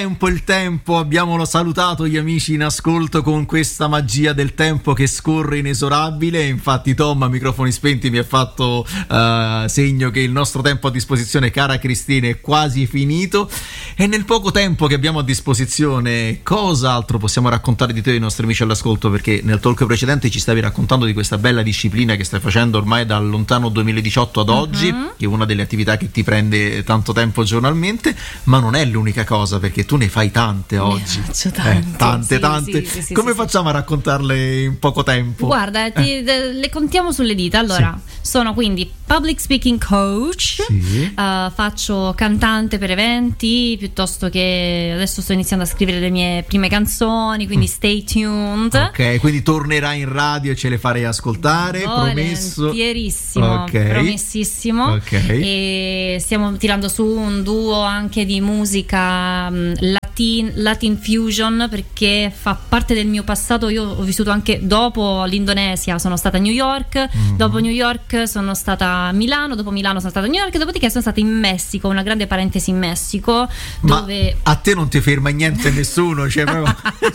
È un po' il tempo, abbiamo salutato gli amici in ascolto con questa magia del tempo che scorre inesorabile. Infatti Tom a microfoni spenti mi ha fatto segno che il nostro tempo a disposizione, cara Cristina, è quasi finito. E nel poco tempo che abbiamo a disposizione, cosa altro possiamo raccontare di te ai nostri amici all'ascolto? Perché nel talk precedente ci stavi raccontando di questa bella disciplina che stai facendo ormai dal lontano 2018 ad oggi, che è una delle attività che ti prende tanto tempo giornalmente, ma non è l'unica cosa, perché tu ne fai tante oggi. Tante. Sì, Come facciamo a raccontarle in poco tempo? Guarda, le contiamo sulle dita. Allora, sono quindi public speaking coach, faccio cantante per eventi, piuttosto che adesso sto iniziando a scrivere le mie prime canzoni, quindi stay tuned. Ok, quindi tornerai in radio e ce le farei ascoltare, promesso? Volentierissimo, promessissimo. E stiamo tirando su un duo anche di musica Latin fusion, perché fa parte del mio passato. Io ho vissuto anche dopo l'Indonesia, sono stata a New York, dopo New York sono stata a Milano, dopo Milano sono stata a New York, dopodiché sono stata in Messico, una grande parentesi in Messico, dove a te non ti ferma niente nessuno, cioè proprio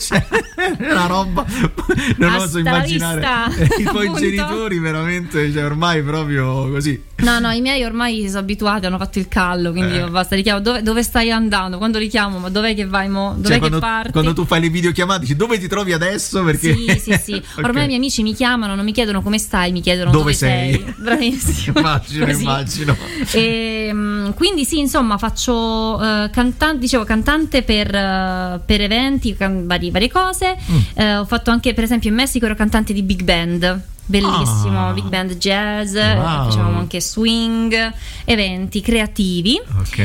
è una roba, non oso immaginare i tuoi genitori veramente, cioè ormai proprio così. No, i miei ormai si sono abituati, hanno fatto il callo, quindi basta, li chiamo, dove stai andando? Quando li chiamo, ma dov'è che vai mo? Dov'è che parti? Quando tu fai le videochiamate dici dove ti trovi adesso? Perché sì. Ormai i miei amici mi chiamano, non mi chiedono come stai, mi chiedono dove sei. Bravissimo. Immagino. E, quindi sì, insomma, faccio cantante per eventi, varie cose. Ho fatto anche, per esempio, in Messico ero cantante di big band. Bellissimo, big band jazz, facevamo anche swing, eventi creativi,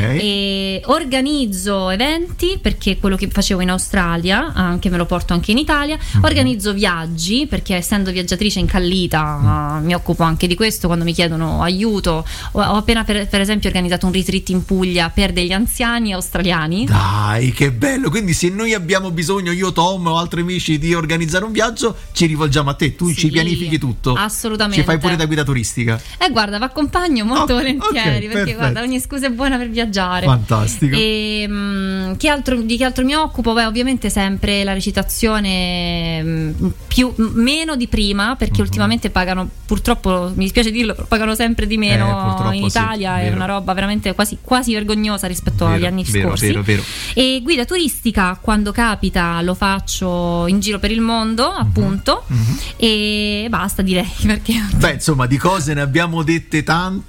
e organizzo eventi, perché quello che facevo in Australia anche me lo porto anche in Italia. Organizzo viaggi, perché essendo viaggiatrice incallita mi occupo anche di questo quando mi chiedono aiuto. Ho appena per esempio organizzato un retreat in Puglia per degli anziani australiani. Dai, che bello! Quindi se noi abbiamo bisogno, io, Tom o altri amici, di organizzare un viaggio, ci rivolgiamo a te, tu ci pianifichi tutto. Assolutamente. Ci fai pure da guida turistica? Guarda, vi accompagno molto volentieri, perché guarda, ogni scusa è buona per viaggiare. Fantastico. E di che altro mi occupo? Ovviamente sempre la recitazione, meno di prima, perché ultimamente pagano, purtroppo mi dispiace dirlo, pagano sempre di meno in Italia, è una roba veramente quasi vergognosa rispetto agli anni scorsi. Vero. E guida turistica, quando capita, lo faccio in giro per il mondo, appunto. E basta, direi, perché insomma, di cose ne abbiamo dette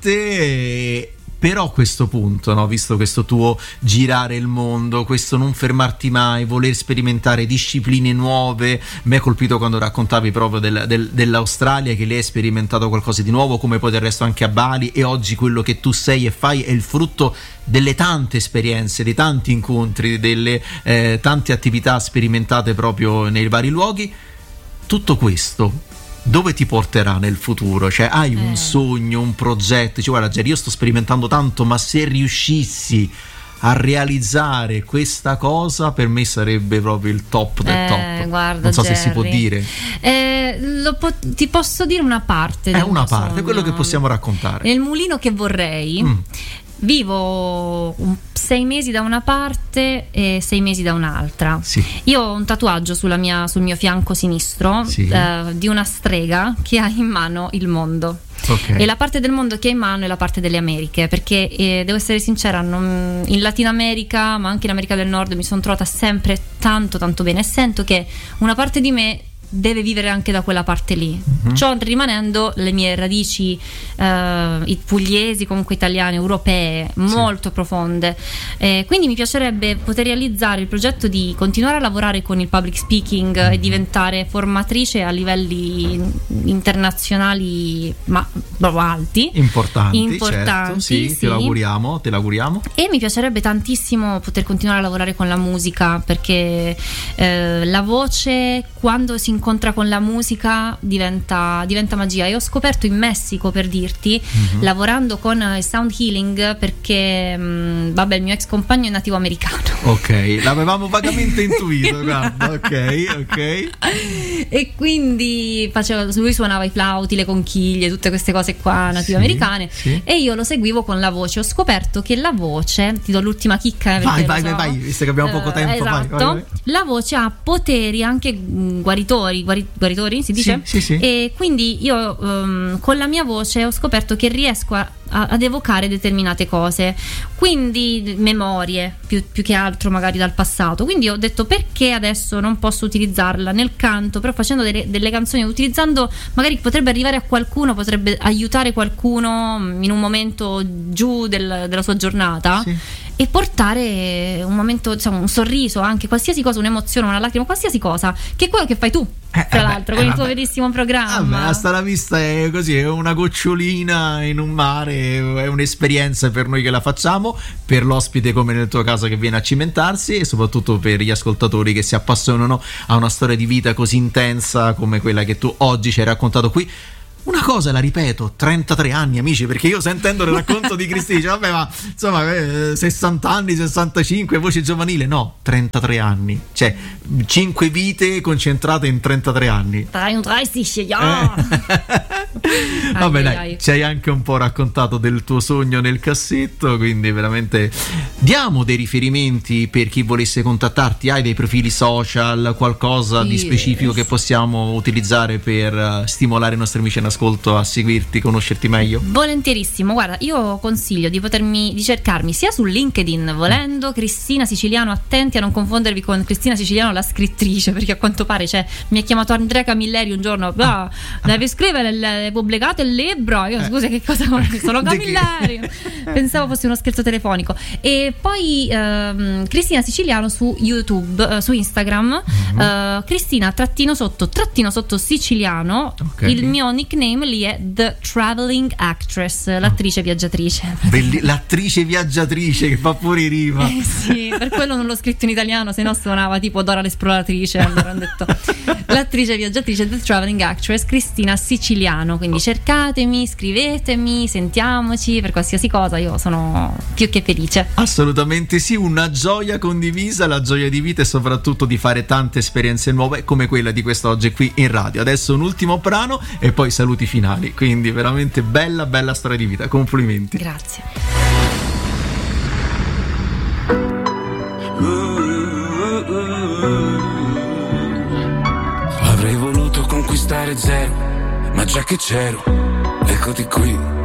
tante, però a questo punto, no, visto questo tuo girare il mondo, questo non fermarti mai, voler sperimentare discipline nuove, mi ha colpito quando raccontavi proprio dell'Australia, che lei ha sperimentato qualcosa di nuovo, come poi del resto anche a Bali, e oggi quello che tu sei e fai è il frutto delle tante esperienze, dei tanti incontri, delle tante attività sperimentate proprio nei vari luoghi. Tutto questo dove ti porterà nel futuro? Cioè, hai un sogno, un progetto? Cioè, guarda, Geri, io sto sperimentando tanto, ma se riuscissi a realizzare questa cosa, per me sarebbe proprio il top del top. Guarda, non so Jerry, se si può dire. Ti posso dire una parte. Una parte, quello che possiamo raccontare. Nel mulino che vorrei. Vivo 6 mesi da una parte e 6 mesi da un'altra. Io ho un tatuaggio sul mio fianco sinistro di una strega che ha in mano il mondo. E la parte del mondo che ha in mano è la parte delle Americhe, perché devo essere sincera, in Latino America, ma anche in America del Nord, mi sono trovata sempre tanto bene, e sento che una parte di me deve vivere anche da quella parte lì. Ciò rimanendo le mie radici pugliesi, comunque italiane, europee, molto profonde. Quindi mi piacerebbe poter realizzare il progetto di continuare a lavorare con il public speaking e diventare formatrice a livelli internazionali, ma proprio alti, importanti. Certo, sì. Te l'auguriamo. E mi piacerebbe tantissimo poter continuare a lavorare con la musica, perché la voce, quando si incontra con la musica diventa magia. E ho scoperto in Messico, per dirti, lavorando con il sound healing, perché vabbè, il mio ex compagno è nativo americano. Ok, l'avevamo vagamente intuito, guarda. Ok. E quindi lui suonava i flauti, le conchiglie, tutte queste cose qua native americane, e io lo seguivo con la voce. Ho scoperto che la voce, ti do l'ultima chicca, vai, visto che abbiamo poco tempo. Esatto, vai. La voce ha poteri anche guaritori, si dice? Sì. E quindi io con la mia voce ho scoperto che riesco ad evocare determinate cose, quindi memorie più che altro magari dal passato. Quindi ho detto, perché adesso non posso utilizzarla nel canto, però facendo delle canzoni, utilizzando, magari potrebbe arrivare a qualcuno, potrebbe aiutare qualcuno in un momento giù della sua giornata, e portare un momento, diciamo, un sorriso, anche qualsiasi cosa, un'emozione, una lacrima, qualsiasi cosa, che è quello che fai tu, tra l'altro, con il tuo bellissimo programma. Hasta la vista è così, è una gocciolina in un mare, è un'esperienza per noi che la facciamo, per l'ospite come nel tuo caso che viene a cimentarsi, e soprattutto per gli ascoltatori che si appassionano a una storia di vita così intensa come quella che tu oggi ci hai raccontato qui. Una cosa la ripeto, 33 anni, amici, perché io sentendo il racconto di Cristina, vabbè, ma insomma 60 anni, 65, voce giovanile, no, 33 anni, cioè 5 vite concentrate in 33 anni. 33 ja. Vabbè, dai, ci hai anche un po' raccontato del tuo sogno nel cassetto, quindi veramente diamo dei riferimenti per chi volesse contattarti. Hai dei profili social, qualcosa di specifico che possiamo utilizzare per stimolare i nostri amici in ascolto a seguirti, conoscerti meglio? Volentierissimo, guarda, io consiglio di cercarmi sia su LinkedIn, volendo, Cristina Siciliano, attenti a non confondervi con Cristina Siciliano la scrittrice, perché a quanto pare mi ha chiamato Andrea Camilleri un giorno, devi scrivere, pubblicate il libro, io scusa, che cosa sono Camilleri, pensavo fosse uno scherzo telefonico. E poi Cristina Siciliano su YouTube, su Instagram, Cristina _sotto Siciliano, il mio nickname lì è The Traveling Actress, l'attrice viaggiatrice. L'attrice viaggiatrice che fa pure rima. Sì, per quello non l'ho scritto in italiano, se no suonava tipo Dora l'esploratrice. Allora hanno detto l'attrice viaggiatrice, The Traveling Actress, Cristina Siciliano. Quindi cercatemi, scrivetemi, sentiamoci per qualsiasi cosa, io sono più che felice. Assolutamente sì, una gioia condivisa, la gioia di vita e soprattutto di fare tante esperienze nuove come quella di quest'oggi qui in radio. Adesso un ultimo brano e poi saluti finali, quindi veramente bella storia di vita, complimenti. Grazie. Avrei voluto conquistare zero, ma già che c'ero, eccoti qui.